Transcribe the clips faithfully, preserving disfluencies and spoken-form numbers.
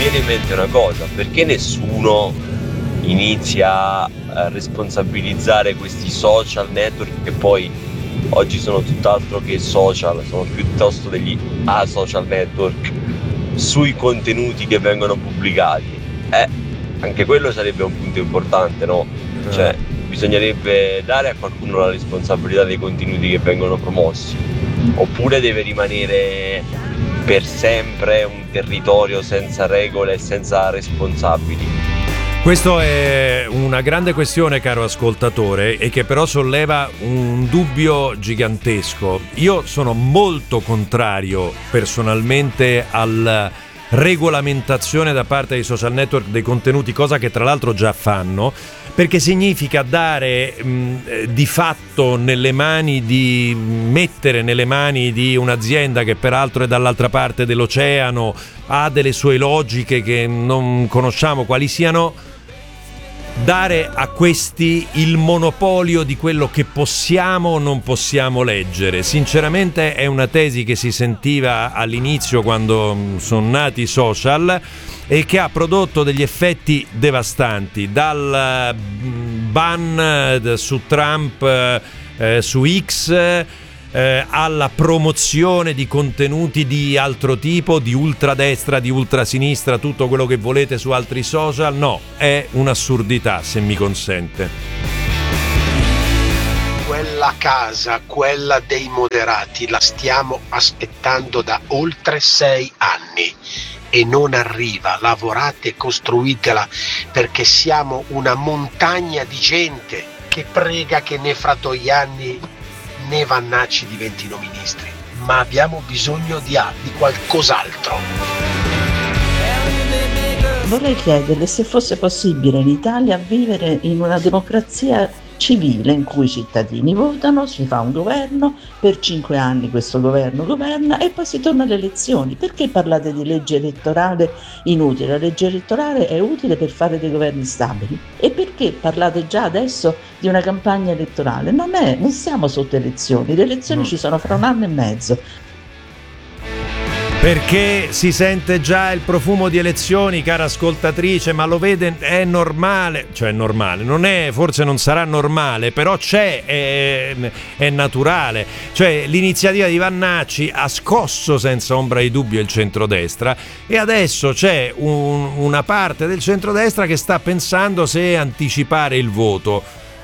viene in mente una cosa: perché nessuno inizia a responsabilizzare questi social network, che poi oggi sono tutt'altro che social, sono piuttosto degli asocial network, sui contenuti che vengono pubblicati? Eh, anche quello sarebbe un punto importante, no? Cioè, bisognerebbe dare a qualcuno la responsabilità dei contenuti che vengono promossi, oppure deve rimanere per sempre un territorio senza regole e senza responsabili? Questo è una grande questione, caro ascoltatore, e che però solleva un dubbio gigantesco. Io sono molto contrario personalmente alla regolamentazione da parte dei social network dei contenuti, cosa che tra l'altro già fanno, perché significa dare mh, di fatto nelle mani di mettere nelle mani di un'azienda che peraltro è dall'altra parte dell'oceano, ha delle sue logiche che non conosciamo quali siano, dare a questi il monopolio di quello che possiamo o non possiamo leggere. Sinceramente è una tesi che si sentiva all'inizio, quando sono nati i social, e che ha prodotto degli effetti devastanti, dal ban su Trump eh, su X, Eh, alla promozione di contenuti di altro tipo, di ultradestra, di ultrasinistra, tutto quello che volete su altri social. No, è un'assurdità, se mi consente. Quella casa, quella dei moderati, la stiamo aspettando da oltre sei anni e non arriva. Lavorate e costruitela, perché siamo una montagna di gente che prega che né Fratoianni né Vannacci diventino ministri, ma abbiamo bisogno di, di qualcos'altro. Vorrei chiederle se fosse possibile in Italia vivere in una democrazia civile in cui i cittadini votano, si fa un governo, per cinque anni questo governo governa e poi si torna alle elezioni. Perché parlate di legge elettorale inutile? La legge elettorale è utile per fare dei governi stabili. E perché parlate già adesso di una campagna elettorale? Non è, non siamo sotto elezioni, le elezioni no. Ci sono fra un anno e mezzo. Perché si sente già il profumo di elezioni, cara ascoltatrice, ma lo vede, è normale, cioè è normale, non è, forse non sarà normale, però c'è, è, è naturale. Cioè l'iniziativa di Vannacci ha scosso senza ombra di dubbio il centrodestra, e adesso c'è un, una parte del centrodestra che sta pensando se anticipare il voto.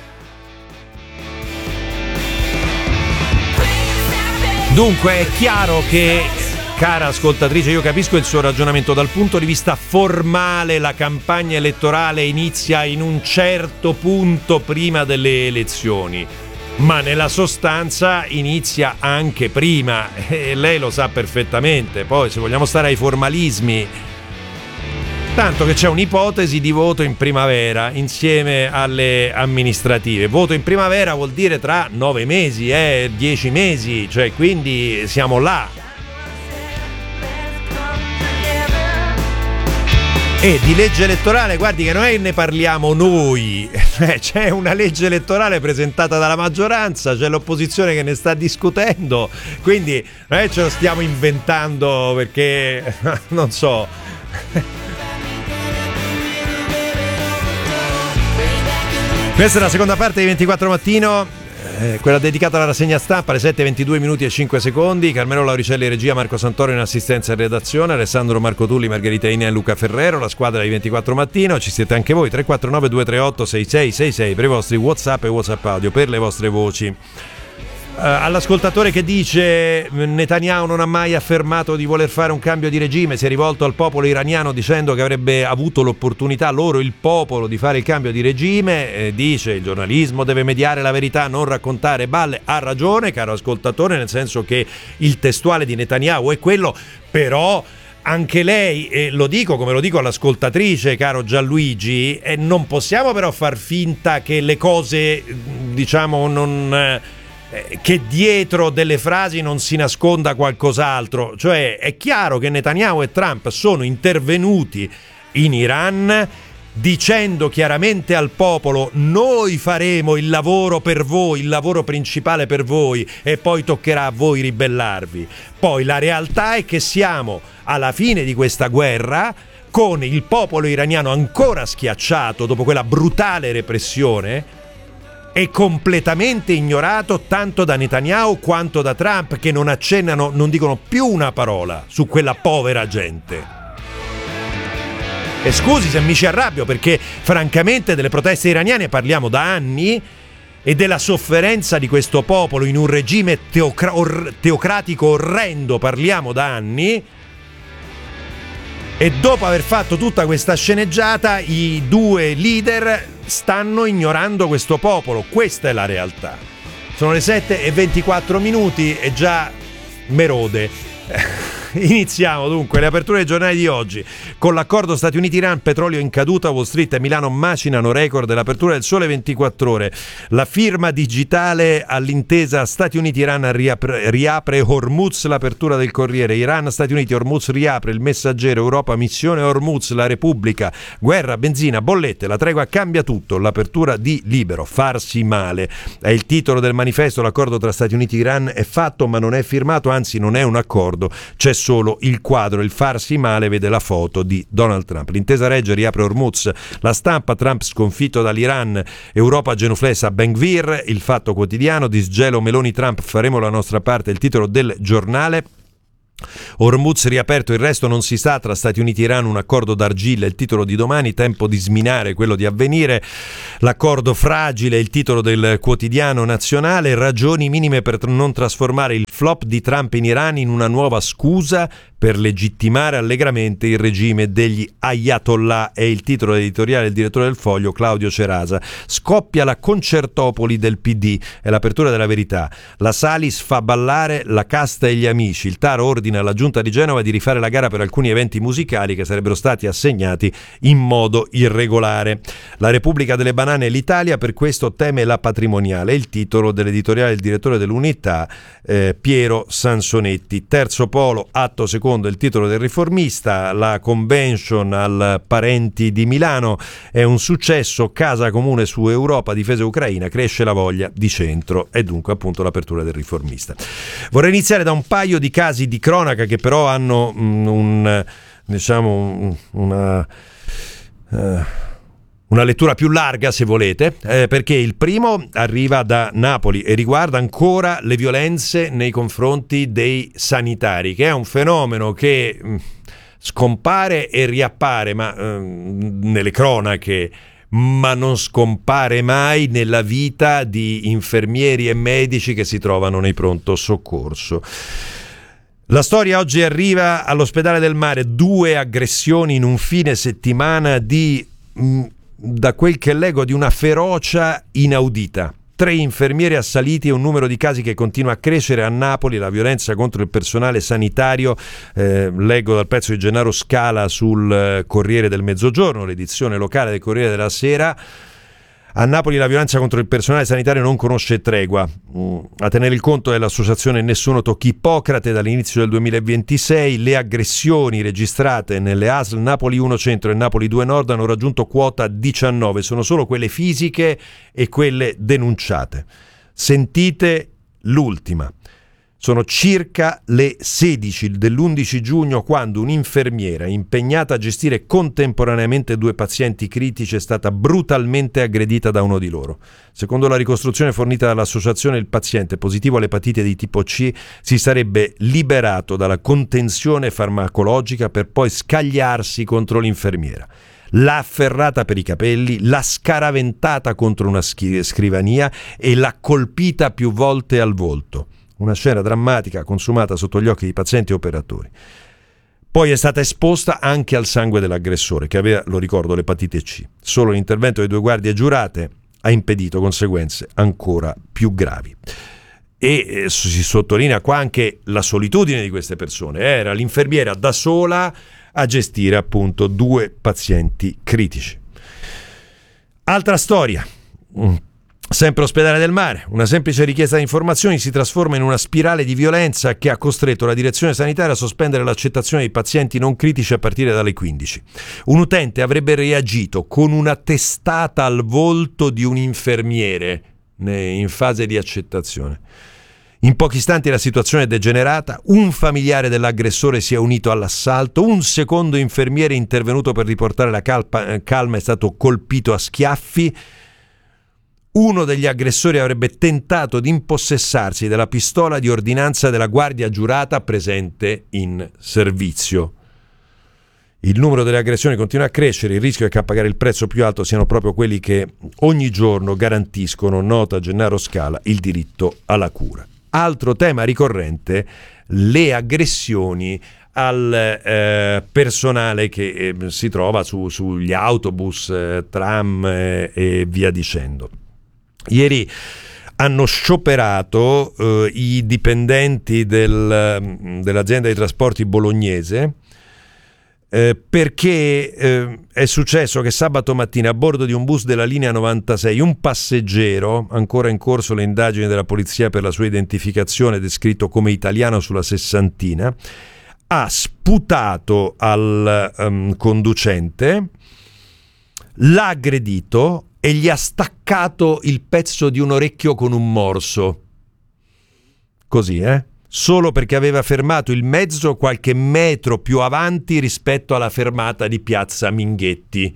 Dunque è chiaro che, cara ascoltatrice, io capisco il suo ragionamento. Dal punto di vista formale la campagna elettorale inizia in un certo punto prima delle elezioni, ma nella sostanza inizia anche prima, e lei lo sa perfettamente. Poi, se vogliamo stare ai formalismi, tanto che c'è un'ipotesi di voto in primavera insieme alle amministrative. Voto in primavera vuol dire tra nove mesi, eh, dieci mesi, cioè quindi siamo là. E di legge elettorale, guardi che non è che ne parliamo noi, c'è una legge elettorale presentata dalla maggioranza, c'è l'opposizione che ne sta discutendo, quindi non è che ce lo stiamo inventando perché, non so. Questa è la seconda parte di ventiquattro Mattino, eh, quella dedicata alla rassegna stampa, alle sette e ventidue minuti e cinque secondi. Carmelo Lauricelli in regia, Marco Santoro in assistenza e redazione, Alessandro Marco Tulli, Margherita Inea e Luca Ferrero, la squadra di ventiquattro Mattino. Ci siete anche voi, tre quattro nove due tre otto sei sei sei sei per i vostri WhatsApp e WhatsApp audio, per le vostre voci. Uh, all'ascoltatore che dice Netanyahu non ha mai affermato di voler fare un cambio di regime, si è rivolto al popolo iraniano dicendo che avrebbe avuto l'opportunità, loro il popolo, di fare il cambio di regime, eh, dice il giornalismo deve mediare la verità, non raccontare balle. Ha ragione, caro ascoltatore, nel senso che il testuale di Netanyahu è quello, però anche lei, e lo dico come lo dico all'ascoltatrice, caro Gianluigi, eh, non possiamo però far finta che le cose, diciamo, non... Eh, che dietro delle frasi non si nasconda qualcos'altro. Cioè è chiaro che Netanyahu e Trump sono intervenuti in Iran dicendo chiaramente al popolo: noi faremo il lavoro per voi, il lavoro principale per voi, e poi toccherà a voi ribellarvi. Poi la realtà è che siamo alla fine di questa guerra, con il popolo iraniano ancora schiacciato dopo quella brutale repressione e completamente ignorato tanto da Netanyahu quanto da Trump, che non accennano, non dicono più una parola su quella povera gente. E scusi se mi ci arrabbio, perché francamente delle proteste iraniane parliamo da anni e della sofferenza di questo popolo in un regime teocra- or- teocratico orrendo parliamo da anni. E dopo aver fatto tutta questa sceneggiata, i due leader stanno ignorando questo popolo. Questa è la realtà. Sono le sette e ventiquattro minuti e già merode. Iniziamo dunque le aperture dei giornali di oggi con l'accordo Stati Uniti-Iran, petrolio in caduta, Wall Street e Milano macinano record dell'apertura del Sole ventiquattro Ore. La firma digitale all'intesa Stati Uniti-Iran riapre, riapre Hormuz, l'apertura del Corriere. Iran, Stati Uniti, Hormuz riapre, il Messaggero, Europa, missione Hormuz, la Repubblica, guerra, benzina, bollette, la tregua cambia tutto, l'apertura di Libero, farsi male. È il titolo del manifesto, l'accordo tra Stati Uniti e Iran è fatto ma non è firmato, anzi non è un accordo, c'è solo il quadro, il farsi male vede la foto di Donald Trump. L'intesa regge, riapre Hormuz, la Stampa, Trump sconfitto dall'Iran, Europa genuflessa a Ben Gvir, Il Fatto Quotidiano, disgelo Meloni Trump, faremo la nostra parte, il titolo del giornale. Hormuz riaperto, il resto non si sa, tra Stati Uniti e Iran un accordo d'argilla, il titolo di domani, tempo di sminare quello di avvenire, l'accordo fragile, il titolo del quotidiano nazionale, ragioni minime per non trasformare il flop di Trump in Iran in una nuova scusa per legittimare allegramente il regime degli Ayatollah, è il titolo editoriale del direttore del Foglio Claudio Cerasa. Scoppia la concertopoli del P D, è l'apertura della Verità. La Salis fa ballare la casta e gli amici, il TAR ordina alla giunta di Genova di rifare la gara per alcuni eventi musicali che sarebbero stati assegnati in modo irregolare. La Repubblica delle banane e l'Italia per questo teme la patrimoniale, il titolo dell'editoriale del direttore dell'Unità eh, Piero Sansonetti. Terzo polo, atto secondo, il titolo del Riformista, la convention al Parenti di Milano è un successo, casa comune su Europa, difesa ucraina, cresce la voglia di centro, e dunque appunto l'apertura del Riformista. Vorrei iniziare da un paio di casi di cronaca che però hanno mm, un diciamo un, una uh, una lettura più larga, se volete, eh, perché il primo arriva da Napoli e riguarda ancora le violenze nei confronti dei sanitari, che è un fenomeno che mh, scompare e riappare ma, eh, nelle cronache, ma non scompare mai nella vita di infermieri e medici che si trovano nei pronto soccorso. La storia oggi arriva all'ospedale del Mare, due aggressioni in un fine settimana di... Mh, da quel che leggo di una ferocia inaudita. Tre infermieri assaliti e un numero di casi che continua a crescere a Napoli, la violenza contro il personale sanitario, eh, leggo dal pezzo di Gennaro Scala sul Corriere del Mezzogiorno, l'edizione locale del Corriere della Sera. A Napoli la violenza contro il personale sanitario non conosce tregua. A tenere il conto dell'associazione Nessuno Tocchi Ippocrate, dall'inizio del duemilaventisei le aggressioni registrate nelle A S L Napoli uno Centro e Napoli due Nord hanno raggiunto quota diciannove, sono solo quelle fisiche e quelle denunciate. Sentite l'ultima. Sono circa le sedici dell'undici giugno quando un'infermiera impegnata a gestire contemporaneamente due pazienti critici è stata brutalmente aggredita da uno di loro. Secondo la ricostruzione fornita dall'associazione, il paziente positivo all'epatite di tipo C si sarebbe liberato dalla contenzione farmacologica per poi scagliarsi contro l'infermiera. L'ha afferrata per i capelli, l'ha scaraventata contro una scrivania e l'ha colpita più volte al volto. Una scena drammatica consumata sotto gli occhi di pazienti e operatori. Poi è stata esposta anche al sangue dell'aggressore, che aveva, lo ricordo, l'epatite C. Solo l'intervento di due guardie giurate ha impedito conseguenze ancora più gravi. E eh, si sottolinea qua anche la solitudine di queste persone. Era l'infermiera da sola a gestire appunto due pazienti critici. Altra storia. Sempre ospedale del Mare, una semplice richiesta di informazioni si trasforma in una spirale di violenza che ha costretto la direzione sanitaria a sospendere l'accettazione dei pazienti non critici a partire dalle quindici. Un utente avrebbe reagito con una testata al volto di un infermiere in fase di accettazione. In pochi istanti la situazione è degenerata, un familiare dell'aggressore si è unito all'assalto, un secondo infermiere intervenuto per riportare la calpa, calma è stato colpito a schiaffi, uno degli aggressori avrebbe tentato di impossessarsi della pistola di ordinanza della guardia giurata presente in servizio. Il numero delle aggressioni continua a crescere, il rischio è che a pagare il prezzo più alto siano proprio quelli che ogni giorno garantiscono, nota Gennaro Scala, il diritto alla cura. Altro tema ricorrente, le aggressioni al eh, personale che eh, si trova su, sugli autobus, eh, tram eh, e via dicendo. Ieri hanno scioperato eh, i dipendenti del, dell'azienda dei trasporti bolognese eh, perché eh, è successo che sabato mattina a bordo di un bus della linea novantasei un passeggero, ancora in corso le indagini della polizia per la sua identificazione, descritto come italiano sulla sessantina, ha sputato al um, conducente, l'ha aggredito e gli ha staccato il pezzo di un orecchio con un morso. Così, eh? Solo perché aveva fermato il mezzo qualche metro più avanti rispetto alla fermata di Piazza Minghetti.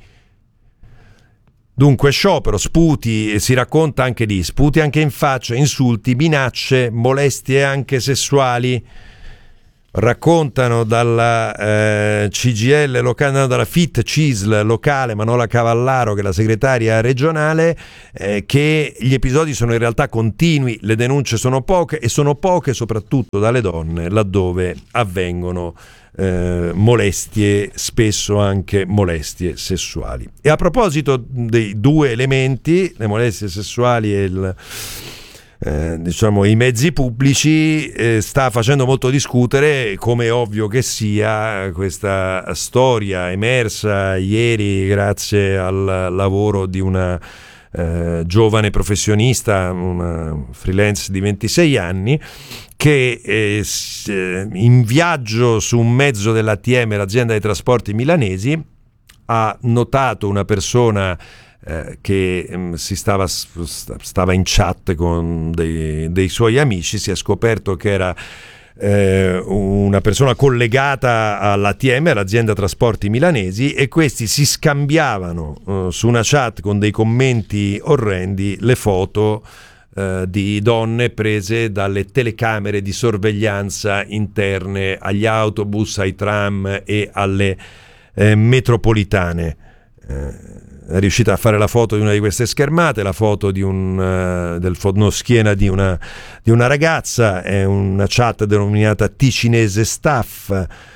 Dunque sciopero, sputi, si racconta anche di sputi anche in faccia, insulti, minacce, molestie anche sessuali. Raccontano dalla eh, C G L locale, dalla F I T C I S L locale, Manola Cavallaro, che è la segretaria regionale, eh, che gli episodi sono in realtà continui, le denunce sono poche e sono poche soprattutto dalle donne, laddove avvengono eh, molestie, spesso anche molestie sessuali. E a proposito dei due elementi, le molestie sessuali e il Eh, diciamo i mezzi pubblici, eh, sta facendo molto discutere, come è ovvio che sia, questa storia emersa ieri grazie al lavoro di una eh, giovane professionista, una freelance di ventisei anni, che eh, in viaggio su un mezzo dell'A T M, l'azienda dei trasporti milanesi, ha notato una persona Eh, che um, si stava, stava in chat con dei, dei suoi amici. Si è scoperto che era eh, una persona collegata all'A T M, all'azienda trasporti milanesi, e questi si scambiavano uh, su una chat con dei commenti orrendi le foto uh, di donne prese dalle telecamere di sorveglianza interne agli autobus, ai tram e alle eh, metropolitane. Eh, è riuscita a fare la foto di una di queste schermate, la foto di un uh, del fondoschiena di una di una ragazza, è una chat denominata Ticinese Staff.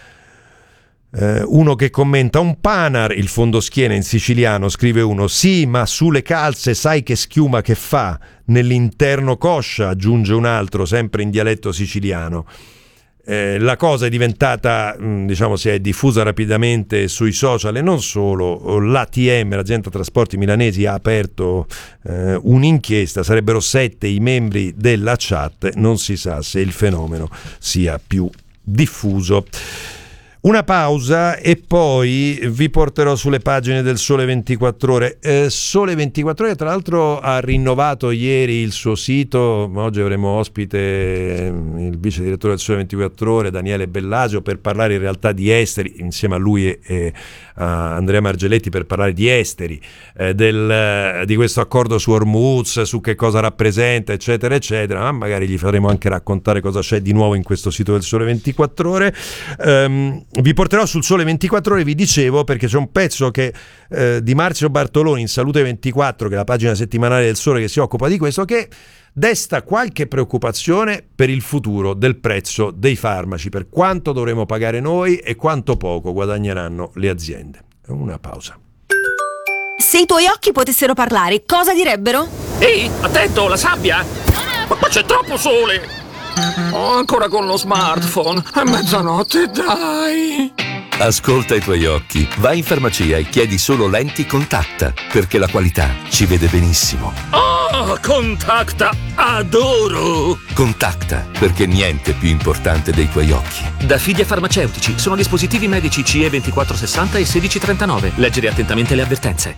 Uh, uno che commenta un panar, il fondoschiena in siciliano, scrive uno: sì, ma sulle calze sai che schiuma che fa, nell'interno coscia, aggiunge un altro, sempre in dialetto siciliano. Eh, la cosa è diventata, mh, diciamo, si è diffusa rapidamente sui social e non solo. L'A T M, l'azienda trasporti milanesi, ha aperto eh, un'inchiesta, sarebbero sette i membri della chat, non si sa se il fenomeno sia più diffuso. Una pausa e poi vi porterò sulle pagine del Sole ventiquattro Ore. Eh, Sole ventiquattro Ore, tra l'altro, ha rinnovato ieri il suo sito. Oggi avremo ospite il vice direttore del Sole ventiquattro Ore, Daniele Bellagio, per parlare in realtà di esteri, insieme a lui e, e a Andrea Margelletti, per parlare di esteri, eh, del, di questo accordo su Hormuz, su che cosa rappresenta, eccetera, eccetera. Ma magari gli faremo anche raccontare cosa c'è di nuovo in questo sito del Sole ventiquattro Ore. Um, Vi porterò sul Sole ventiquattro Ore, vi dicevo, perché c'è un pezzo che eh, di Marzio Bartoloni in Salute ventiquattro, che è la pagina settimanale del Sole che si occupa di questo, che desta qualche preoccupazione per il futuro del prezzo dei farmaci, per quanto dovremo pagare noi e quanto poco guadagneranno le aziende. Una pausa. Se i tuoi occhi potessero parlare, cosa direbbero? Ehi, attento, la sabbia! Ma qua c'è troppo sole! Oh, ancora con lo smartphone. È mezzanotte, dai. Ascolta i tuoi occhi. Vai in farmacia e chiedi solo lenti Contacta, perché la qualità ci vede benissimo. Oh, Contacta, adoro. Contacta, perché niente è più importante dei tuoi occhi. Da Fidia Farmaceutici. Sono dispositivi medici C E ventiquattro sessanta e sedici trentanove. Leggere attentamente le avvertenze.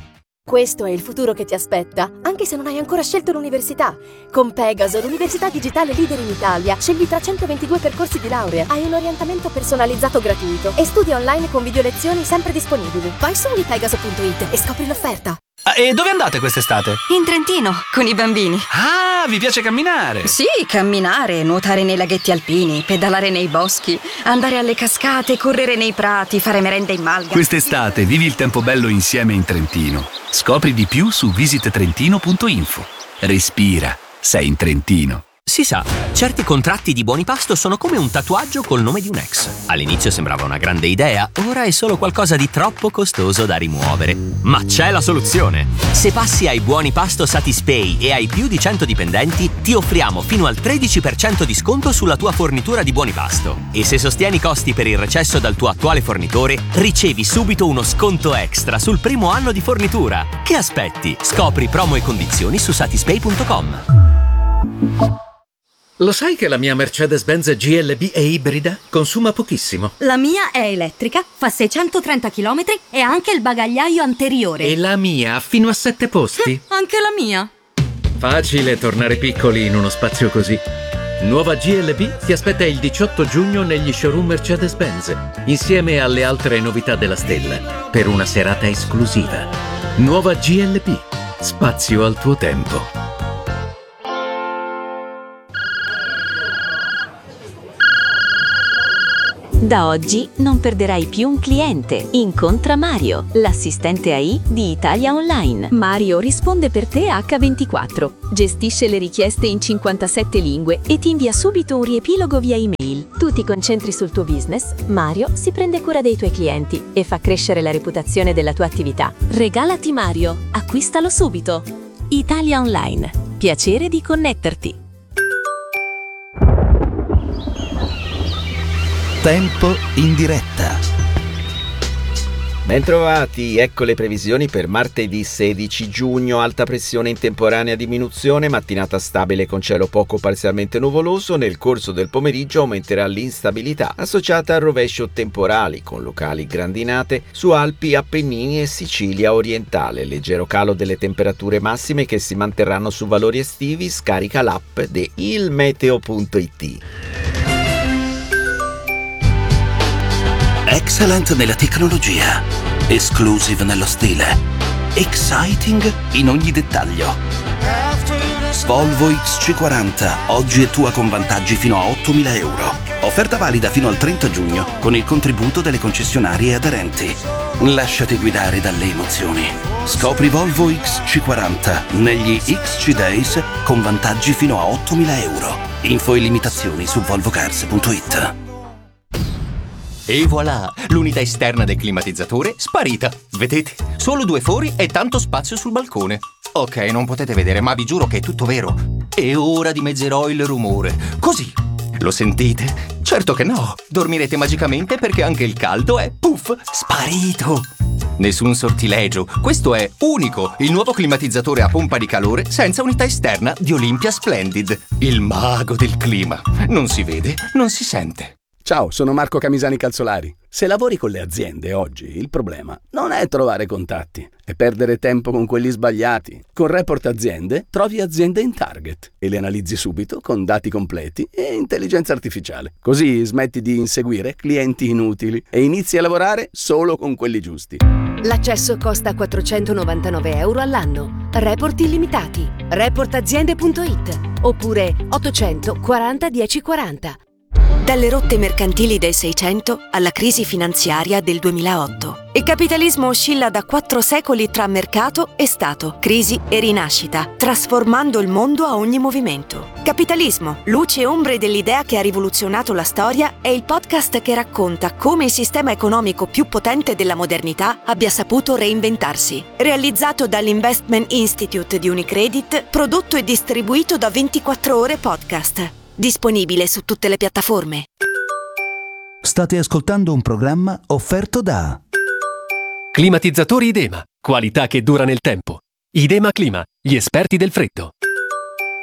Questo è il futuro che ti aspetta, anche se non hai ancora scelto l'università. Con Pegaso, l'università digitale leader in Italia, scegli tra centoventidue percorsi di laurea, hai un orientamento personalizzato gratuito e studi online con video lezioni sempre disponibili. Vai su unipegaso punto it e scopri l'offerta. Ah, e dove andate quest'estate? In Trentino, con i bambini. Ah, vi piace camminare? Sì, camminare, nuotare nei laghetti alpini, pedalare nei boschi, andare alle cascate, correre nei prati, fare merenda in malga. Quest'estate vivi il tempo bello insieme in Trentino. Scopri di più su visit trentino punto info. Respira, sei in Trentino. Si sa, certi contratti di buoni pasto sono come un tatuaggio col nome di un ex. All'inizio sembrava una grande idea, ora è solo qualcosa di troppo costoso da rimuovere. Ma c'è la soluzione! Se passi ai buoni pasto Satispay e hai più di cento dipendenti, ti offriamo fino al tredici per cento di sconto sulla tua fornitura di buoni pasto. E se sostieni i costi per il recesso dal tuo attuale fornitore, ricevi subito uno sconto extra sul primo anno di fornitura. Che aspetti? Scopri promo e condizioni su satispay punto com. Lo sai che la mia Mercedes-Benz G L B è ibrida? Consuma pochissimo. La mia è elettrica, fa seicentotrenta chilometri e ha anche il bagagliaio anteriore. E la mia ha fino a sette posti. Eh, anche la mia. Facile tornare piccoli in uno spazio così. Nuova G L B ti aspetta il diciotto giugno negli showroom Mercedes-Benz, insieme alle altre novità della stella, per una serata esclusiva. Nuova G L B. Spazio al tuo tempo. Da oggi non perderai più un cliente. Incontra Mario, l'assistente A I di Italia Online. Mario risponde per te acca ventiquattro, gestisce le richieste in cinquantasette lingue e ti invia subito un riepilogo via email. Tu ti concentri sul tuo business, Mario si prende cura dei tuoi clienti e fa crescere la reputazione della tua attività. Regalati Mario, acquistalo subito. Italia Online, piacere di connetterti. Tempo in diretta. Bentrovati, ecco le previsioni per martedì sedici giugno. Alta pressione in temporanea diminuzione, mattinata stabile con cielo poco parzialmente nuvoloso. Nel corso del pomeriggio aumenterà l'instabilità associata a rovescio temporali con locali grandinate su Alpi, Appennini e Sicilia orientale. Leggero calo delle temperature massime che si manterranno su valori estivi. Scarica l'app di il meteo punto it. Excellent nella tecnologia, exclusive nello stile, exciting in ogni dettaglio. Volvo X C quaranta, oggi è tua con vantaggi fino a ottomila euro. Offerta valida fino al trenta giugno con il contributo delle concessionarie aderenti. Lasciati guidare dalle emozioni. Scopri Volvo X C quaranta negli X C Days con vantaggi fino a ottomila euro. Info e limitazioni su volvo cars punto it. E voilà, l'unità esterna del climatizzatore sparita. Vedete? Solo due fori e tanto spazio sul balcone. Ok, non potete vedere, ma vi giuro che è tutto vero. E ora dimezzerò il rumore. Così. Lo sentite? Certo che no. Dormirete magicamente perché anche il caldo è, puff, sparito. Nessun sortilegio. Questo è unico, il nuovo climatizzatore a pompa di calore senza unità esterna di Olympia Splendid. Il mago del clima. Non si vede, non si sente. Ciao, sono Marco Camisani Calzolari. Se lavori con le aziende oggi, il problema non è trovare contatti, è perdere tempo con quelli sbagliati. Con Report Aziende trovi aziende in target e le analizzi subito con dati completi e intelligenza artificiale. Così smetti di inseguire clienti inutili e inizi a lavorare solo con quelli giusti. L'accesso costa quattrocentonovantanove euro all'anno. Report illimitati. report aziende punto it oppure ottocento quaranta dieci quaranta. Dalle rotte mercantili del Seicento alla crisi finanziaria del duemilaotto. Il capitalismo oscilla da quattro secoli tra mercato e Stato, crisi e rinascita, trasformando il mondo a ogni movimento. Capitalismo, luce e ombre dell'idea che ha rivoluzionato la storia, è il podcast che racconta come il sistema economico più potente della modernità abbia saputo reinventarsi. Realizzato dall'Investment Institute di Unicredit, prodotto e distribuito da ventiquattro ore podcast. Disponibile su tutte le piattaforme. State ascoltando un programma offerto da Climatizzatori Idema, qualità che dura nel tempo. Idema Clima, gli esperti del freddo.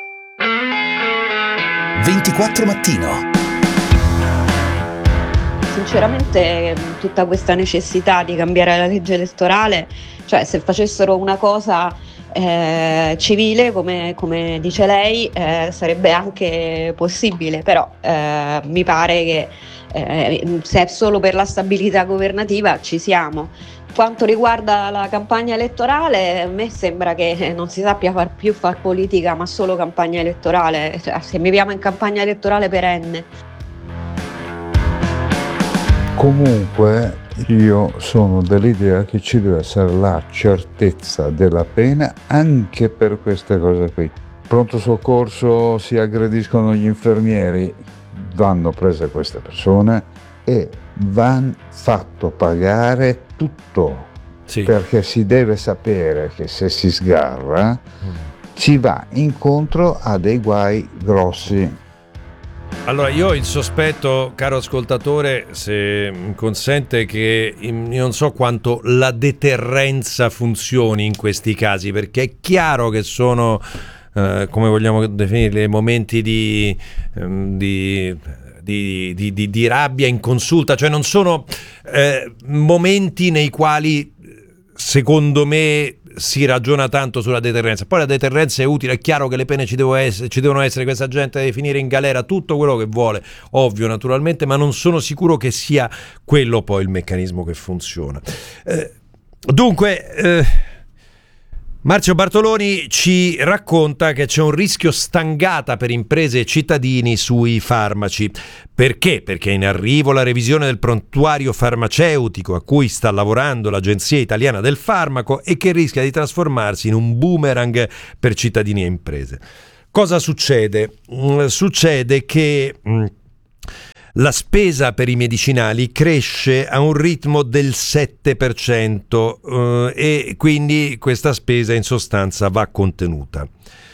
ventiquattro mattino. sinceramente tutta questa necessità di cambiare la legge elettorale, cioè se facessero una cosa eh, civile come, come dice lei eh, sarebbe anche possibile, però eh, mi pare che eh, se è solo per la stabilità governativa ci siamo. Quanto riguarda la campagna elettorale, a me sembra che non si sappia far più far politica ma solo campagna elettorale, cioè, se viviamo in campagna elettorale perenne. Comunque io sono dell'idea che ci deve essere la certezza della pena anche per queste cose qui. Pronto soccorso, si aggrediscono gli infermieri, vanno prese queste persone e vanno fatto pagare tutto, sì. Perché si deve sapere che se si sgarra mm. si va incontro a dei guai grossi. Allora, io ho il sospetto, caro ascoltatore, se mi consente, che io non so quanto la deterrenza funzioni in questi casi, perché è chiaro che sono, eh, come vogliamo definirli, momenti di, di, di, di, di, di rabbia inconsulta, cioè non sono eh, momenti nei quali, secondo me, si ragiona tanto sulla deterrenza. Poi la deterrenza è utile, è chiaro che le pene ci, devo essere, ci devono essere, questa gente deve finire in galera, tutto quello che vuole, ovvio naturalmente, ma non sono sicuro che sia quello poi il meccanismo che funziona. Eh, dunque, eh, Marzio Bartoloni ci racconta che c'è un rischio stangata per imprese e cittadini sui farmaci. Perché? Perché è in arrivo la revisione del prontuario farmaceutico a cui sta lavorando l'Agenzia Italiana del Farmaco e che rischia di trasformarsi in un boomerang per cittadini e imprese. Cosa succede? Mm, succede che mm, la spesa per i medicinali cresce a un ritmo del sette per cento eh, e quindi questa spesa in sostanza va contenuta.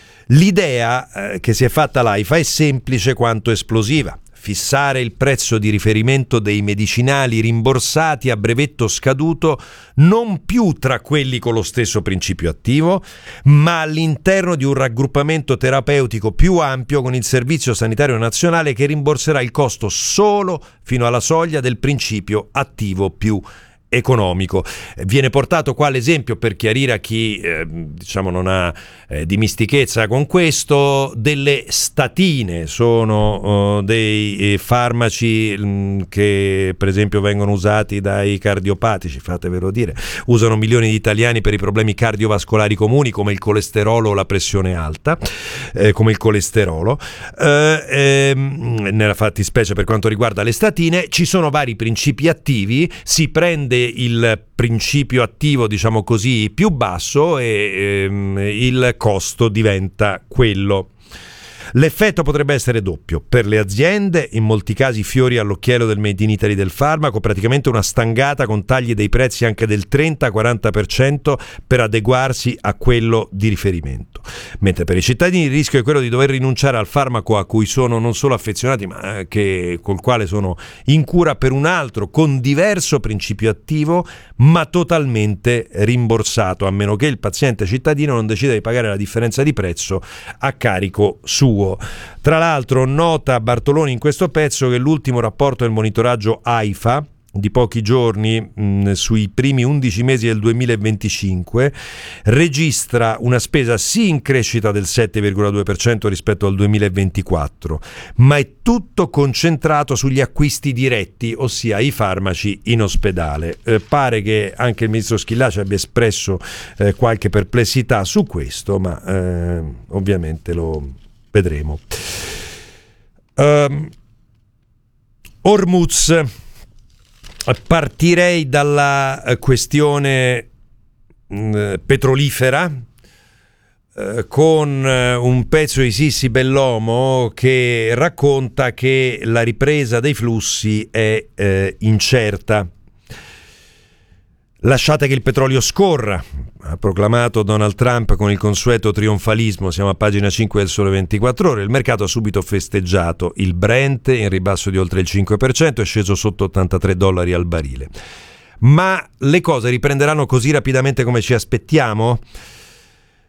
L'idea eh, che si è fatta l'AIFA è semplice quanto esplosiva: fissare il prezzo di riferimento dei medicinali rimborsati a brevetto scaduto non più tra quelli con lo stesso principio attivo, ma all'interno di un raggruppamento terapeutico più ampio con il Servizio Sanitario Nazionale, che rimborserà il costo solo fino alla soglia del principio attivo più economico. Viene portato qua l'esempio, per chiarire a chi eh, diciamo non ha eh, dimistichezza con questo, delle statine. Sono uh, dei eh, farmaci mh, che per esempio vengono usati dai cardiopatici, fatevelo dire, usano milioni di italiani per i problemi cardiovascolari comuni come il colesterolo o la pressione alta, eh, come il colesterolo. Eh, ehm, nella fattispecie per quanto riguarda le statine ci sono vari principi attivi, si prende il principio attivo, diciamo così, più basso e ehm, il costo diventa quello. L'effetto potrebbe essere doppio. Per le aziende, in molti casi fiori all'occhiello del Made in Italy del farmaco, praticamente una stangata con tagli dei prezzi anche del trenta quaranta per cento per adeguarsi a quello di riferimento. Mentre per i cittadini il rischio è quello di dover rinunciare al farmaco a cui sono non solo affezionati, ma che, col quale sono in cura, per un altro con diverso principio attivo, ma totalmente rimborsato, a meno che il paziente cittadino non decida di pagare la differenza di prezzo a carico suo. Tra l'altro, nota Bartoloni in questo pezzo che l'ultimo rapporto del monitoraggio AIFA di pochi giorni, mh, sui primi undici mesi del duemilaventicinque, registra una spesa sì in crescita del sette virgola due per cento rispetto al duemilaventiquattro, ma è tutto concentrato sugli acquisti diretti, ossia i farmaci in ospedale. Eh, pare che anche il ministro Schillaci abbia espresso eh, qualche perplessità su questo, ma eh, ovviamente lo vedremo. Um, Hormuz. Partirei dalla questione mh, petrolifera eh, con eh, un pezzo di Sissi Bellomo che racconta che la ripresa dei flussi è eh, incerta. Lasciate che il petrolio scorra, ha proclamato Donald Trump con il consueto trionfalismo. Siamo a pagina cinque del Sole ventiquattro Ore. Il mercato ha subito festeggiato. Il Brent, in ribasso di oltre il cinque per cento, è sceso sotto ottantatré dollari al barile. Ma le cose riprenderanno così rapidamente come ci aspettiamo?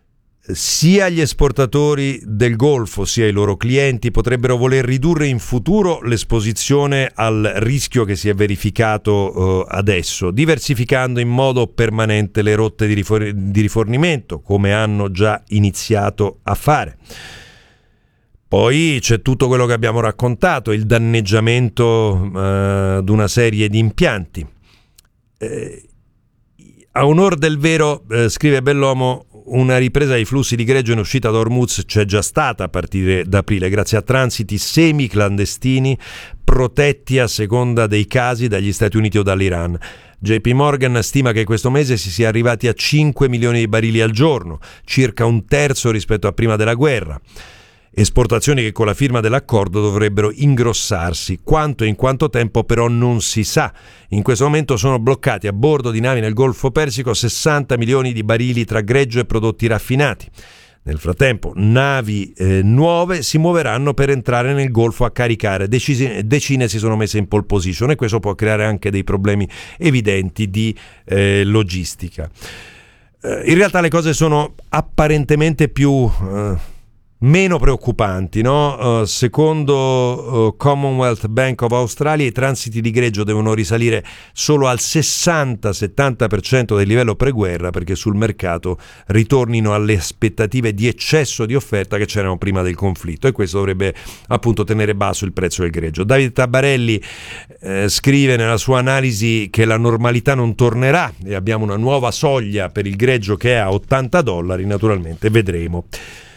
sia gli esportatori del Golfo sia i loro clienti potrebbero voler ridurre in futuro l'esposizione al rischio che si è verificato eh, adesso, diversificando in modo permanente le rotte di, rifor- di rifornimento, come hanno già iniziato a fare. Poi c'è tutto quello che abbiamo raccontato, il danneggiamento eh, di una serie di impianti. Eh, a onor del vero, eh, scrive Bellomo, una ripresa dei flussi di greggio in uscita da Hormuz c'è già stata a partire da aprile, grazie a transiti semi-clandestini protetti a seconda dei casi dagli Stati Uniti o dall'Iran. J P Morgan stima che questo mese si sia arrivati a cinque milioni di barili al giorno, circa un terzo rispetto a prima della guerra. Esportazioni che con la firma dell'accordo dovrebbero ingrossarsi. Quanto e in quanto tempo però non si sa. In questo momento sono bloccati a bordo di navi nel Golfo Persico sessanta milioni di barili tra greggio e prodotti raffinati. Nel frattempo navi eh, nuove si muoveranno per entrare nel Golfo a caricare. Decine, decine si sono messe in pole position e questo può creare anche dei problemi evidenti di eh, logistica. Eh, in realtà le cose sono apparentemente più... Eh, meno preoccupanti, no? Uh, secondo uh, Commonwealth Bank of Australia i transiti di greggio devono risalire solo al sessanta settanta per cento del livello preguerra perché sul mercato ritornino alle aspettative di eccesso di offerta che c'erano prima del conflitto, e questo dovrebbe appunto tenere basso il prezzo del greggio. Davide Tabarelli eh, scrive nella sua analisi che la normalità non tornerà e abbiamo una nuova soglia per il greggio che è a ottanta dollari, naturalmente vedremo.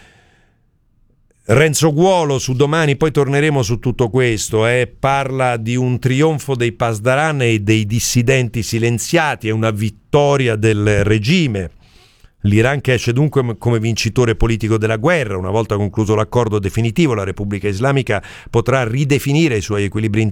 Renzo Guolo su Domani, poi torneremo su tutto questo, eh, parla di un trionfo dei Pasdaran e dei dissidenti silenziati, è una vittoria del regime. L'Iran che esce dunque come vincitore politico della guerra. Una volta concluso l'accordo definitivo, la Repubblica Islamica potrà ridefinire i suoi equilibri